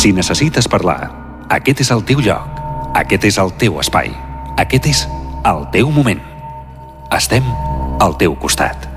Si necessites parlar, aquest és el teu lloc. Aquest és el teu espai. Aquest és el teu moment. Estem al teu costat.